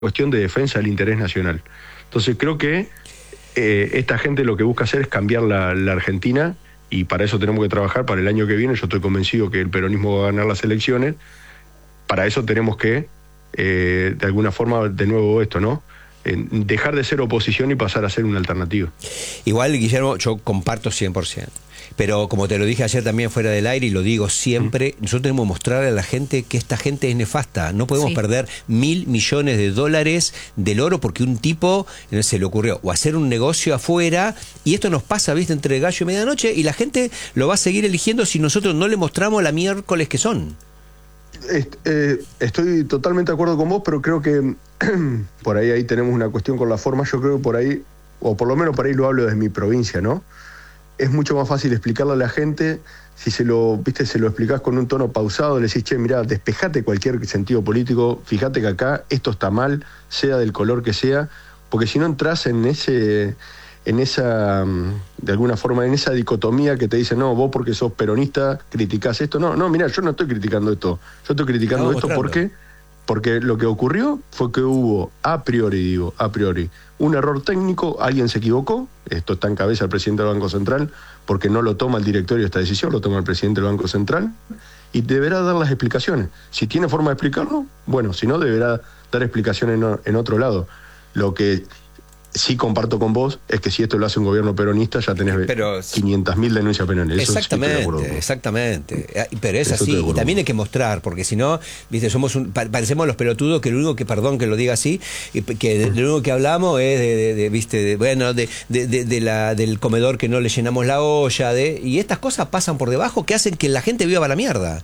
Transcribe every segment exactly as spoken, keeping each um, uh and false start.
cuestión de defensa del interés nacional. Entonces creo que eh, esta gente lo que busca hacer es cambiar la, la Argentina, y para eso tenemos que trabajar para el año que viene. Yo estoy convencido que el peronismo va a ganar las elecciones. Para eso tenemos que, eh, de alguna forma, de nuevo esto, ¿no? Eh, dejar de ser oposición y pasar a ser una alternativa. Igual, Guillermo, yo comparto cien por ciento. Pero como te lo dije ayer también fuera del aire y lo digo siempre, mm. nosotros tenemos que mostrarle a la gente que esta gente es nefasta. No podemos sí. perder mil millones de dólares del oro porque un tipo se le ocurrió o hacer un negocio afuera, y esto nos pasa, viste, entre gallo y medianoche, y la gente lo va a seguir eligiendo si nosotros no le mostramos la miércoles que son. Est eh, estoy totalmente de acuerdo con vos, pero creo que por ahí, ahí tenemos una cuestión con la forma. Yo creo que por ahí, o por lo menos por ahí lo hablo desde mi provincia, ¿no? Es mucho más fácil explicarle a la gente, si se lo, viste, se lo explicás con un tono pausado, le decís, che, mirá, despejate cualquier sentido político, fíjate que acá esto está mal, sea del color que sea, porque si no entras en ese, en esa, de alguna forma, en esa dicotomía que te dice, no, vos porque sos peronista criticás esto. No, no, mirá, yo no estoy criticando esto, yo estoy criticando no, esto porque, porque lo que ocurrió fue que hubo, a priori, digo, a priori, un error técnico, alguien se equivocó, esto está en cabeza del presidente del Banco Central, porque no lo toma el directorio esta decisión, lo toma el presidente del Banco Central, y deberá dar las explicaciones. Si tiene forma de explicarlo, bueno, si no, deberá dar explicaciones en, en otro lado. Lo que sí comparto con vos es que si esto lo hace un gobierno peronista, ya tenés pero, quinientas mil denuncias penales. Exactamente, Eso sí exactamente. Pero es Eso así, y también hay que mostrar, porque si no, viste, somos un, parecemos los pelotudos que lo único que, perdón que lo diga así, que lo único que hablamos es de, de, de viste, de, bueno, de, de, de, de la, del comedor que no le llenamos la olla, de, y estas cosas pasan por debajo que hacen que la gente viva para la mierda.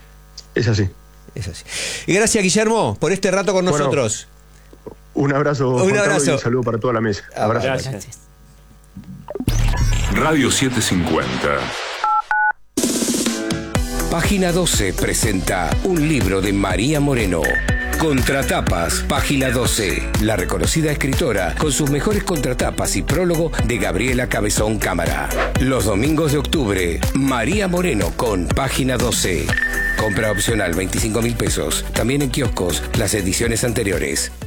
Es así. Es así. Y gracias, Guillermo, por este rato con bueno, nosotros. Un abrazo, un Juan abrazo Carlos, y un saludo para toda la mesa. Abrazo. Gracias. Radio setecientos cincuenta. Página doce presenta un libro de María Moreno. Contratapas, página doce. La reconocida escritora con sus mejores contratapas y prólogo de Gabriela Cabezón Cámara. Los domingos de octubre, María Moreno con página doce. Compra opcional veinticinco mil pesos. También en kioscos las ediciones anteriores.